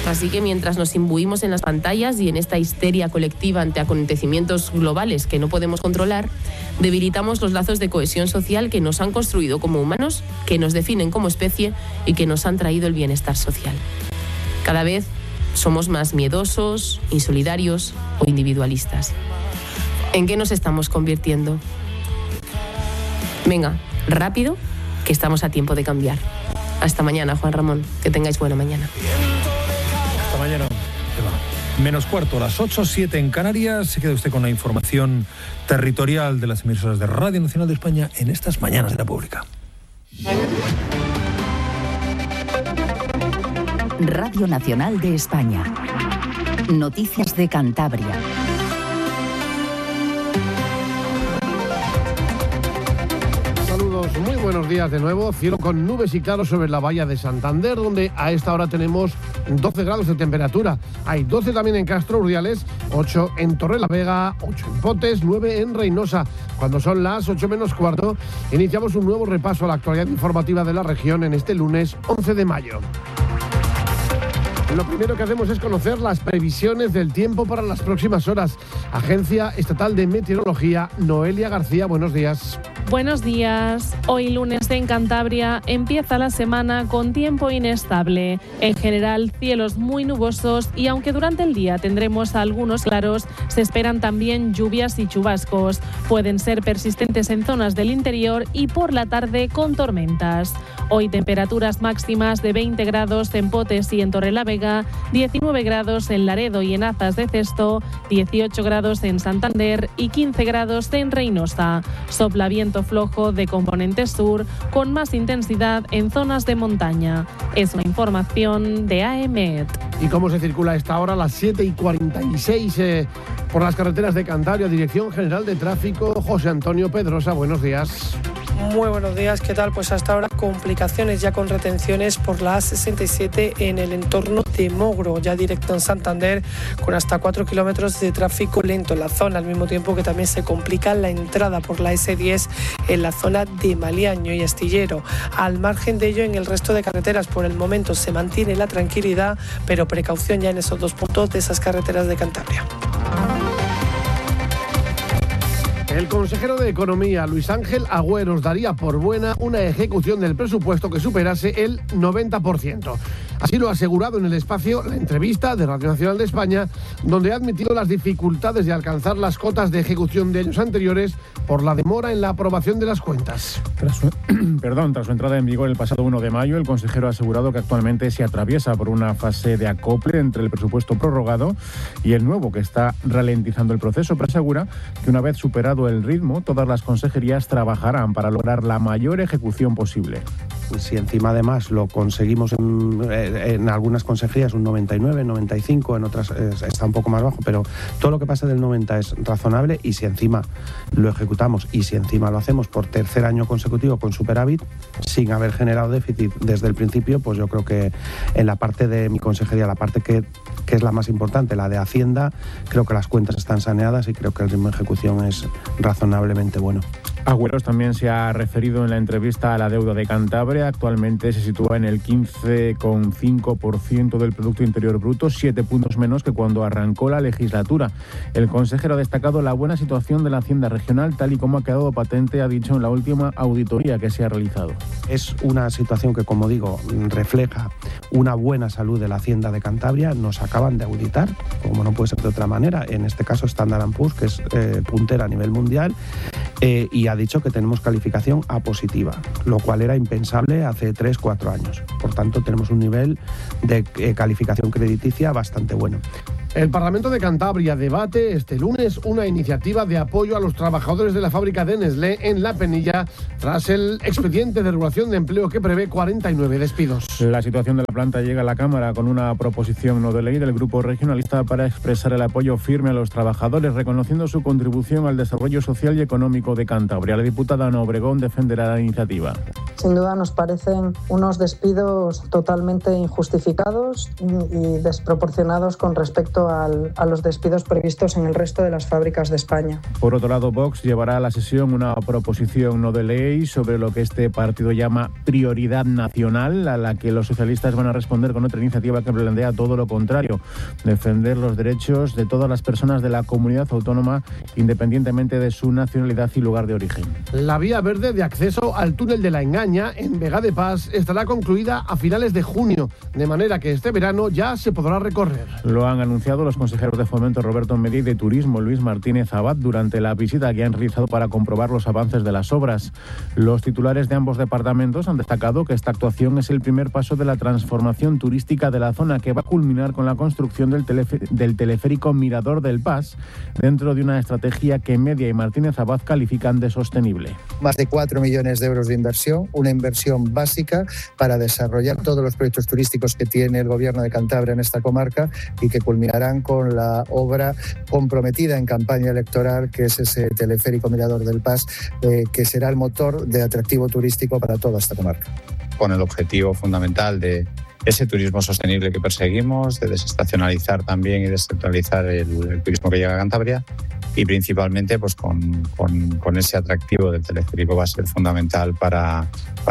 Así que mientras nos imbuimos en las pantallas y en esta histeria colectiva ante acontecimientos globales que no podemos controlar, debilitamos los lazos de cohesión social que nos han construido como humanos, que nos definen como especie y que nos han traído el bienestar social. Cada vez somos más miedosos, insolidarios o individualistas. ¿En qué nos estamos convirtiendo? Venga, rápido, que estamos a tiempo de cambiar. Hasta mañana, Juan Ramón. Que tengáis buena mañana. Hasta mañana. Menos cuarto, las 8:07 en Canarias. Se queda usted con la información territorial de las emisoras de Radio Nacional de España en estas Mañanas de la Pública. Radio Nacional de España. Noticias de Cantabria. Muy buenos días de nuevo. Cielo con nubes y claros sobre la bahía de Santander, donde a esta hora tenemos 12 grados de temperatura. Hay 12 también en Castro Urdiales, 8 en Torrelavega, 8 en Potes, 9 en Reynosa. Cuando son las 8 menos cuarto, iniciamos un nuevo repaso a la actualidad informativa de la región en este lunes 11 de mayo. Lo primero que hacemos es conocer las previsiones del tiempo para las próximas horas. Agencia Estatal de Meteorología, Noelia García, buenos días. Buenos días. Hoy lunes en Cantabria empieza la semana con tiempo inestable. En general, cielos muy nubosos y aunque durante el día tendremos algunos claros, se esperan también lluvias y chubascos. Pueden ser persistentes en zonas del interior y por la tarde con tormentas. Hoy temperaturas máximas de 20 grados en Potes y en Torrelavega, 19 grados en Laredo y en Azas de Cesto, 18 grados en Santander y 15 grados en Reynosa. Sopla viento flojo de componente sur con más intensidad en zonas de montaña. Es una información de AEMET. ¿Y cómo se circula a esta hora? Las 7:46 por las carreteras de Cantabria, Dirección General de Tráfico. José Antonio Pedrosa, buenos días. Muy buenos días, ¿qué tal? Pues hasta ahora complicaciones ya con retenciones por la A67 en el entorno de Mogro, ya directo en Santander, con hasta 4 kilómetros de tráfico lento en la zona, al mismo tiempo que también se complica la entrada por la S10 en la zona de Maliaño y Astillero. Al margen de ello, en el resto de carreteras por el momento se mantiene la tranquilidad, pero precaución ya en esos dos puntos de esas carreteras de Cantabria. El consejero de Economía, Luis Ángel Agüeros, daría por buena una ejecución del presupuesto que superase el 90%. Así lo ha asegurado en el espacio La Entrevista de Radio Nacional de España, donde ha admitido las dificultades de alcanzar las cotas de ejecución de años anteriores por la demora en la aprobación de las cuentas. Tras su entrada en vigor el pasado 1 de mayo, el consejero ha asegurado que actualmente se atraviesa por una fase de acople entre el presupuesto prorrogado y el nuevo, que está ralentizando el proceso, pero asegura que una vez superado el ritmo, todas las consejerías trabajarán para lograr la mayor ejecución posible. Si encima además lo conseguimos en algunas consejerías un 99, 95, en otras está un poco más bajo, pero todo lo que pase del 90 es razonable, y si encima lo ejecutamos y si encima lo hacemos por tercer año consecutivo con superávit, sin haber generado déficit desde el principio, pues yo creo que en la parte de mi consejería, la parte que es la más importante, la de Hacienda, creo que las cuentas están saneadas y creo que el ritmo de ejecución es razonablemente bueno. Agüeros también se ha referido en la entrevista a la deuda de Cantabria. Actualmente se sitúa en el 15,5% del Producto Interior Bruto, 7 puntos menos que cuando arrancó la legislatura. El consejero ha destacado la buena situación de la Hacienda Regional, tal y como ha quedado patente, ha dicho, en la última auditoría que se ha realizado. Es una situación que, como digo, refleja una buena salud de la Hacienda de Cantabria. Nos acaban de auditar, como no puede ser de otra manera, en este caso Standard & Poor's, que es puntera a nivel mundial, y ha dicho que tenemos calificación A positiva, lo cual era impensable hace 3-4 años. Por tanto, tenemos un nivel de calificación crediticia bastante bueno. El Parlamento de Cantabria debate este lunes una iniciativa de apoyo a los trabajadores de la fábrica de Nestlé en La Penilla tras el expediente de regulación de empleo que prevé 49 despidos. La situación de la planta llega a la Cámara con una proposición no de ley del Grupo Regionalista para expresar el apoyo firme a los trabajadores, reconociendo su contribución al desarrollo social y económico de Cantabria. La diputada Ana Obregón defenderá la iniciativa. Sin duda nos parecen unos despidos totalmente injustificados y desproporcionados con respecto respecto a los despidos previstos en el resto de las fábricas de España. Por otro lado, Vox llevará a la sesión una proposición no de ley sobre lo que este partido llama prioridad nacional, a la que los socialistas van a responder con otra iniciativa que plantea todo lo contrario: defender los derechos de todas las personas de la comunidad autónoma, independientemente de su nacionalidad y lugar de origen. La vía verde de acceso al túnel de la Engaña en Vega de Pas estará concluida a finales de junio, de manera que este verano ya se podrá recorrer. Lo han anunciado los consejeros de Fomento Roberto Medí y de Turismo Luis Martínez Abad durante la visita que han realizado para comprobar los avances de las obras. Los titulares de ambos departamentos han destacado que esta actuación es el primer paso de la transformación turística de la zona, que va a culminar con la construcción del teleférico Mirador del Pas, dentro de una estrategia que Media y Martínez Abad califican de sostenible. Más de 4 millones de euros de inversión, una inversión básica para desarrollar todos los proyectos turísticos que tiene el Gobierno de Cantabria en esta comarca y que culminarán con la obra comprometida en campaña electoral, que es ese teleférico Mirador del Pas, que será el motor de atractivo turístico para toda esta comarca. Con el objetivo fundamental de ese turismo sostenible que perseguimos, de desestacionalizar también y descentralizar el turismo que llega a Cantabria, y principalmente pues con ese atractivo del teleférico va a ser fundamental para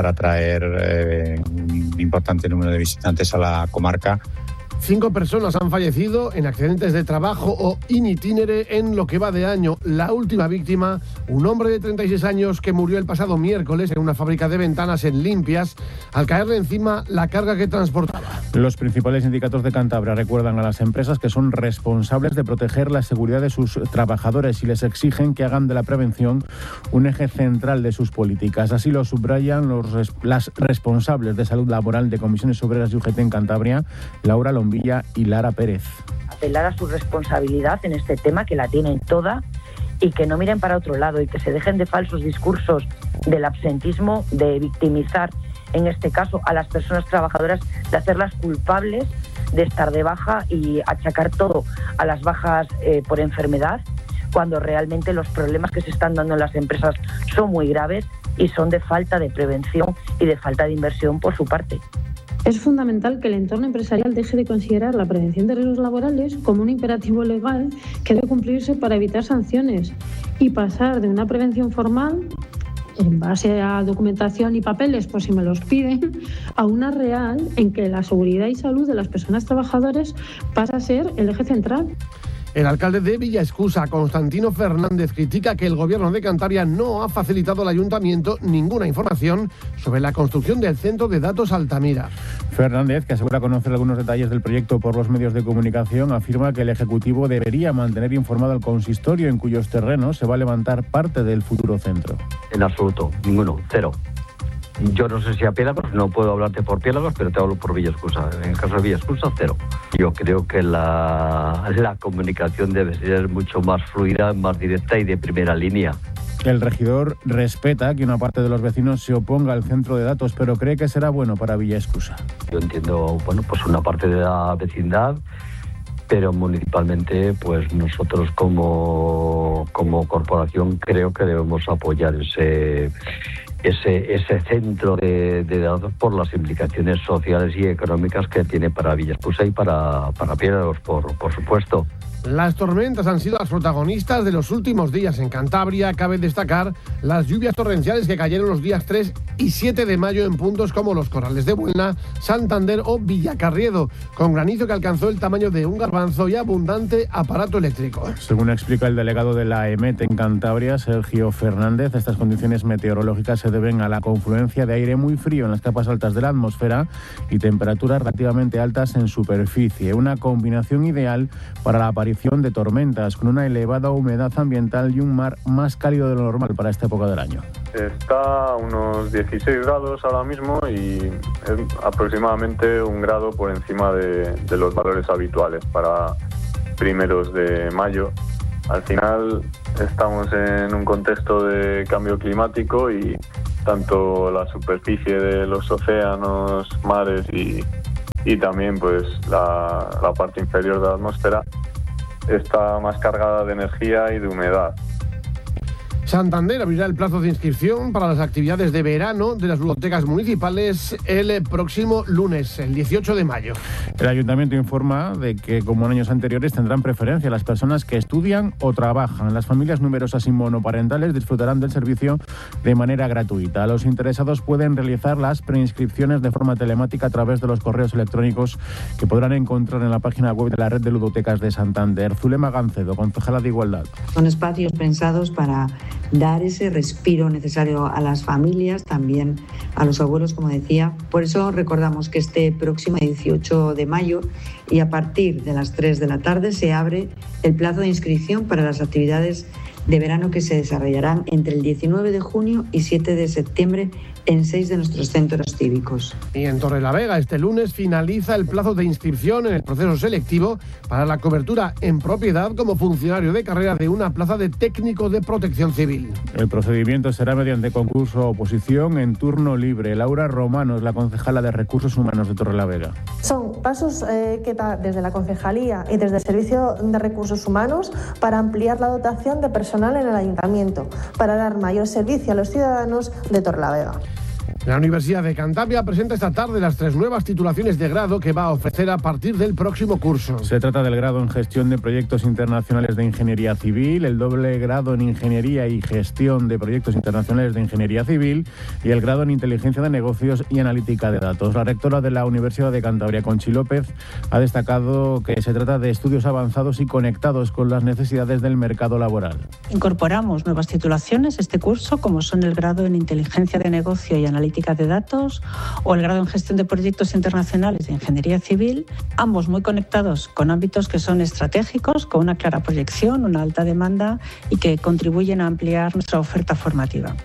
atraer un importante número de visitantes a la comarca. 5 personas han fallecido en accidentes de trabajo o in itinere en lo que va de año. La última víctima, un hombre de 36 años que murió el pasado miércoles en una fábrica de ventanas en Limpias al caerle encima la carga que transportaba. Los principales sindicatos de Cantabria recuerdan a las empresas que son responsables de proteger la seguridad de sus trabajadores y les exigen que hagan de la prevención un eje central de sus políticas. Así lo subrayan las responsables de salud laboral de Comisiones Obreras y UGT en Cantabria, Laura Lombilla y Lara Pérez. Apelar a su responsabilidad en este tema, que la tienen toda, y que no miren para otro lado y que se dejen de falsos discursos del absentismo, de victimizar, en este caso, a las personas trabajadoras, de hacerlas culpables de estar de baja y achacar todo a las bajas por enfermedad, cuando realmente los problemas que se están dando en las empresas son muy graves y son de falta de prevención y de falta de inversión por su parte. Es fundamental que el entorno empresarial deje de considerar la prevención de riesgos laborales como un imperativo legal que debe cumplirse para evitar sanciones y pasar de una prevención formal, en base a documentación y papeles por si me los piden, a una real en que la seguridad y salud de las personas trabajadoras pasa a ser el eje central. El alcalde de Villaescusa, Constantino Fernández, critica que el Gobierno de Cantabria no ha facilitado al Ayuntamiento ninguna información sobre la construcción del centro de datos Altamira. Fernández, que asegura conocer algunos detalles del proyecto por los medios de comunicación, afirma que el Ejecutivo debería mantener informado al consistorio en cuyos terrenos se va a levantar parte del futuro centro. En absoluto, ninguno, cero. Yo no sé si a Piélagos, no puedo hablarte por Piélagos, pero te hablo por Villaescusa. En el caso de Villaescusa, cero. Yo creo que la comunicación debe ser mucho más fluida, más directa y de primera línea. El regidor respeta que una parte de los vecinos se oponga al centro de datos, pero cree que será bueno para Villaescusa. Yo entiendo, pues una parte de la vecindad, pero municipalmente, pues nosotros como corporación creo que debemos apoyar ese centro de datos por las implicaciones sociales y económicas que tiene para Villaescusa y para Piélagos, por supuesto. Las tormentas han sido las protagonistas de los últimos días en Cantabria. Cabe destacar las lluvias torrenciales que cayeron los días 3 y 7 de mayo en puntos como Los Corrales de Buelna, Santander o Villacarriedo, con granizo que alcanzó el tamaño de un garbanzo y abundante aparato eléctrico. Según explica el delegado de la EMET en Cantabria, Sergio Fernández, estas condiciones meteorológicas se deben a la confluencia de aire muy frío en las capas altas de la atmósfera y temperaturas relativamente altas en superficie, una combinación ideal para la aparición de tormentas, con una elevada humedad ambiental y un mar más cálido de lo normal para esta época del año. Está a unos 16 grados ahora mismo y es aproximadamente 1 grado por encima de los valores habituales para primeros de mayo. Al final estamos en un contexto de cambio climático y tanto la superficie de los océanos, mares y también pues la parte inferior de la atmósfera está más cargada de energía y de humedad. Santander abrirá el plazo de inscripción para las actividades de verano de las ludotecas municipales el próximo lunes, el 18 de mayo. El Ayuntamiento informa de que, como en años anteriores, tendrán preferencia las personas que estudian o trabajan. Las familias numerosas y monoparentales disfrutarán del servicio de manera gratuita. Los interesados pueden realizar las preinscripciones de forma telemática a través de los correos electrónicos que podrán encontrar en la página web de la Red de Ludotecas de Santander. Zulema Gancedo, concejala de Igualdad. Son espacios pensados para dar ese respiro necesario a las familias, también a los abuelos, como decía. Por eso recordamos que este próximo 18 de mayo y a partir de las 3 de la tarde se abre el plazo de inscripción para las actividades de verano que se desarrollarán entre el 19 de junio y 7 de septiembre en 6 de nuestros centros cívicos. Y en Torrelavega este lunes finaliza el plazo de inscripción en el proceso selectivo para la cobertura en propiedad como funcionario de carrera de una plaza de técnico de protección civil. El procedimiento será mediante concurso o oposición en turno libre. Laura Romano es la concejala de Recursos Humanos de Torrelavega. Son pasos que da desde la concejalía y desde el Servicio de Recursos Humanos para ampliar la dotación de personal en el ayuntamiento, para dar mayor servicio a los ciudadanos de Torrelavega. La Universidad de Cantabria presenta esta tarde las 3 nuevas titulaciones de grado que va a ofrecer a partir del próximo curso. Se trata del grado en Gestión de Proyectos Internacionales de Ingeniería Civil, el doble grado en Ingeniería y Gestión de Proyectos Internacionales de Ingeniería Civil y el grado en Inteligencia de Negocios y Analítica de Datos. La rectora de la Universidad de Cantabria, Conchi López, ha destacado que se trata de estudios avanzados y conectados con las necesidades del mercado laboral. Incorporamos nuevas titulaciones este curso, como son el grado en Inteligencia de Negocio y Analítica de Datos o el grado en Gestión de Proyectos Internacionales de Ingeniería Civil, ambos muy conectados con ámbitos que son estratégicos, con una clara proyección, una alta demanda y que contribuyen a ampliar nuestra oferta formativa.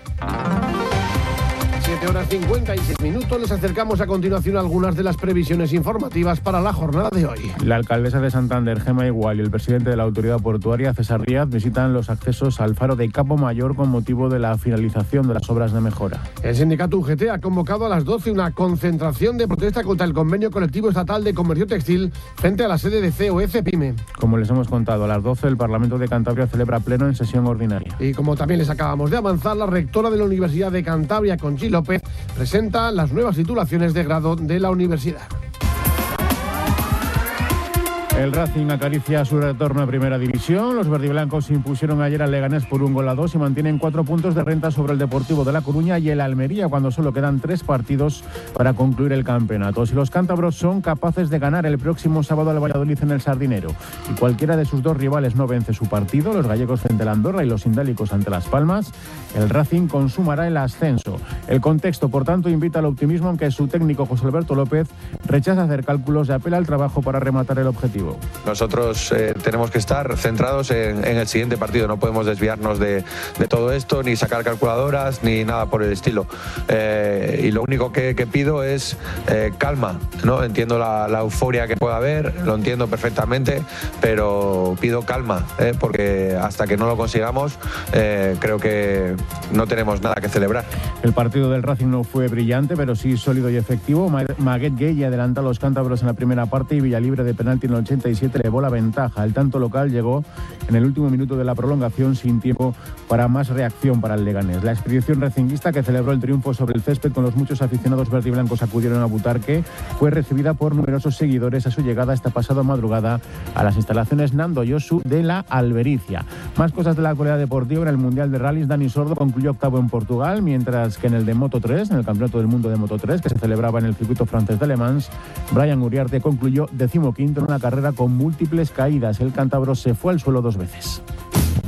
7:56. Les acercamos a continuación algunas de las previsiones informativas para la jornada de hoy. La alcaldesa de Santander, Gemma Igual, y el presidente de la autoridad portuaria, César Díaz, visitan los accesos al faro de Campo Mayor con motivo de la finalización de las obras de mejora. El sindicato UGT ha convocado a las 12 una concentración de protesta contra el convenio colectivo estatal de comercio textil frente a la sede de COE Pyme. Como les hemos contado, a las 12 el Parlamento de Cantabria celebra pleno en sesión ordinaria. Y como también les acabamos de avanzar, la rectora de la Universidad de Cantabria, Conchi López, presenta las nuevas titulaciones de grado de la universidad. El Racing acaricia su retorno a Primera División. Los verdiblancos se impusieron ayer al Leganés por 1-2 y mantienen 4 puntos de renta sobre el Deportivo de La Coruña y el Almería cuando solo quedan 3 partidos para concluir el campeonato. Si los cántabros son capaces de ganar el próximo sábado al Valladolid en el Sardinero y cualquiera de sus dos rivales no vence su partido, los gallegos frente al Andorra y los indálicos ante Las Palmas, el Racing consumará el ascenso. El contexto, por tanto, invita al optimismo, aunque su técnico José Alberto López rechaza hacer cálculos y apela al trabajo para rematar el objetivo. Nosotros tenemos que estar centrados en el siguiente partido, no podemos desviarnos de todo esto, ni sacar calculadoras, ni nada por el estilo. Y lo único que pido es calma, ¿no? Entiendo la euforia que pueda haber, lo entiendo perfectamente, pero pido calma, porque hasta que no lo consigamos, creo que no tenemos nada que celebrar. El partido del Racing no fue brillante, pero sí sólido y efectivo. Maguet Gueye adelanta a los cántabros en la primera parte y Villalibre de penalti en el 87 elevó la ventaja. El tanto local llegó en el último minuto de la prolongación sin tiempo para más reacción para el Leganés. La expedición racinguista, que celebró el triunfo sobre el césped con los muchos aficionados verdiblancos acudieron a Butarque, fue recibida por numerosos seguidores a su llegada esta pasada madrugada a las instalaciones Nando Yosu de la Albericia. Más cosas de la actualidad deportiva. En el Mundial de Rallys, Dani Sordo concluyó octavo en Portugal, mientras que en el de Moto3, en el Campeonato del Mundo de Moto3, que se celebraba en el circuito francés de Le Mans, Brian Uriarte concluyó 15º en una carrera con múltiples caídas. El cántabro se fue al suelo 2 veces.